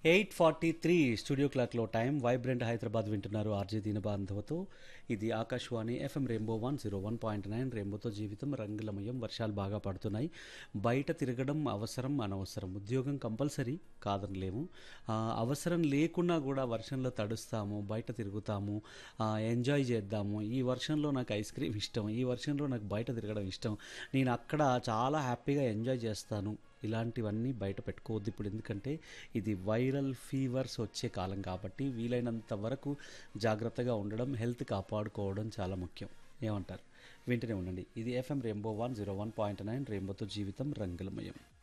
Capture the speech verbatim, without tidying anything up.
Eight forty three studio క్లాక్లో time vibrant Hyderabad వింటున్నారు RJ దీన బాంధవతో. ఇది Akashvani FM rainbow one zero one point nine రెయిన్బోతో జీవితం రంగులమయం. వర్షాలు బాగా పడుతున్నాయి. బయట తిరగడం అవసరం అనవసరం, ఉద్యోగం కంపల్సరీ కాదనలేము. ఆ, అవసరం లేకున్నా కూడా వర్షంలో తడుస్తాము, బయట తిరుగుతాము, ఆ, ఎంజాయ్ చేద్దాము. ఈ వర్షంలో నాకు ఐస్ క్రీమ్ ఇష్టం, ఈ వర్షంలో నాకు బయట తిరగడం ఇష్టం, నేను అక్కడ చాలా హ్యాపీగా ఎంజాయ్ చేస్తాను. ఇలాంటివన్నీ బయట పెట్టుకోవద్దు ఇప్పుడు, ఎందుకంటే ఇది వైరల్ ఫీవర్స్ వచ్చే కాలం కాబట్టి వీలైనంత వరకు జాగ్రత్తగా ఉండడం, హెల్త్ కాపాడుకోవడం చాలా ముఖ్యం. ఏమంటారు? వింటూనే ఉండండి. ఇది FM rainbow one zero one point nine రెయిన్బోతో జీవితం రంగులమయం.